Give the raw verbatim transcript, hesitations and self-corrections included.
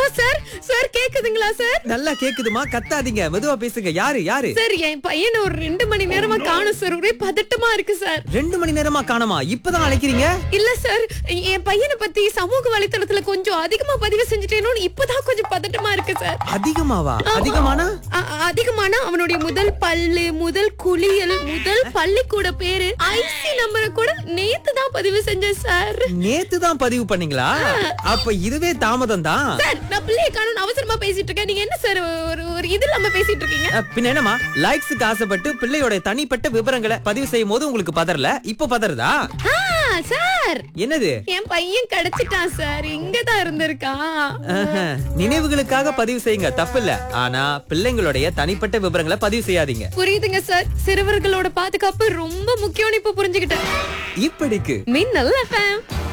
Hello sir sir கேக்குதுங்களா sir? நல்லா கேக்குதுமா, கத்தாதீங்க, மெதுவா பேசுங்க. யாரு யாரு? சார் என் பையனை ஒரு ரெண்டு மணி நேரமா காணும் சார். ஒரே பதட்டமா இருக்கு சார். ரெண்டு மணி நேரமா காணோமா? இப்பதான் அழைக்கிறீங்க? இல்ல சார், என் பையனை பத்தி சமூக வலைத்தளத்துல கொஞ்சம் அதிகமா பதிவு செஞ்சுட்டேனோன்னு இப்பதான் கொஞ்சம் பதட்டமா இருக்கு சார். அதிகமாவா? அதிகமானா? அ- அதிகமானா அவனுடைய முதல் பல்லு, முதல் குளியல், முதல் பள்ளிக்கூட பேரு, ஐசி நம்பரை கூட நேத்து தான் பதிவு செஞ்சேன் சார். நேத்து தான் பதிவு பண்ணீங்களா? அப்ப இதுவே தாமதம் தான். சார் நான் பிள்ளைய காணும் அவசரமா பேசிட்டு இருக்கேன். நீங்க என்ன சார் ஒரு ஒரு இது இல்லாம பேசிட்டு இருக்கீங்க? அஹ், பின்ன என்னமா, லைக்ஸுக்கு ஆசைப்பட்டு பிள்ளையோட தனிப்பட்ட விவரங்களை பதிவு செய்யும் போது உங்களுக்கு பதறல, இப்ப பதறதா? ஆ, சார் என்னது? என் பையன் கிடைச்சிட்டான் சார். இங்கதான் இருந்திருக்கான். ஆஹா, நினைவுகளுக்காக பதிவு செய்யுங்க, தப்பில்ல. ஆனா பிள்ளைங்களுடைய தனிப்பட்ட விவரங்களை பதிவு செய்யாதீங்க. புரியுதுங்க சார். சிறுவர்களோட பாதுகாப்பு ரொம்ப முக்கியம்னு இப்ப புரிஞ்சுக்கிட்டேன். இப்படிக்கு மின்னல் எஃப்எம்.